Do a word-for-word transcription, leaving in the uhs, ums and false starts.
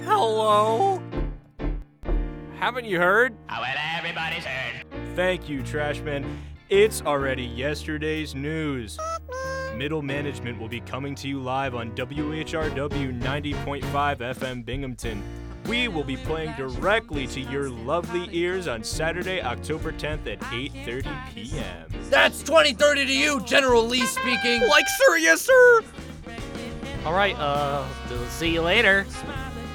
Hello? Haven't you heard? Oh, well, everybody's heard. Thank you, Trashman. It's already yesterday's news. Middle Management will be coming to you live on W H R W ninety point five F M Binghamton. We will be playing directly to your lovely ears on Saturday, October tenth at eight thirty p.m. That's twenty thirty to you, General Lee speaking. Like, sir, yes, sir. All right, uh, we'll see you later.